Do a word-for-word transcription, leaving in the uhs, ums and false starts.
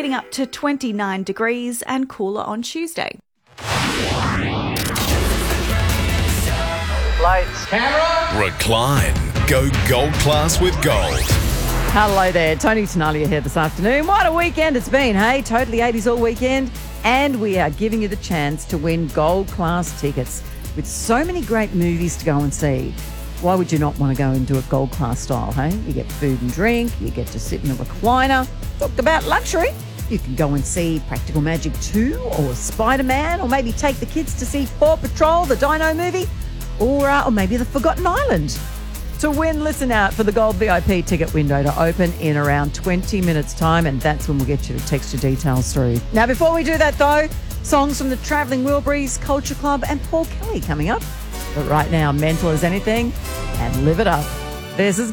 getting up to twenty-nine degrees and cooler on Tuesday. Lights. Camera. Recline. Go gold class with gold. Hello there, Tony Tenalia here this afternoon. What a weekend it's been, hey? Totally eighties all weekend. And we are giving you the chance to win gold class tickets with so many great movies to go and see. Why would you not want to go and do it gold class style, hey? You get food and drink, you get to sit in a recliner. Talk about luxury. You can go and see Practical Magic two or Spider-Man, or maybe take the kids to see Paw Patrol, the Dino movie, or, uh, or maybe The Forgotten Island. To win, listen out for the Gold V I P ticket window to open in around twenty minutes' time, and that's when we'll get you to text your details through. Now, before we do that, though, songs from the Travelling Wilburys, Culture Club and Paul Kelly coming up. But right now, Mental as Anything and Live It Up. This is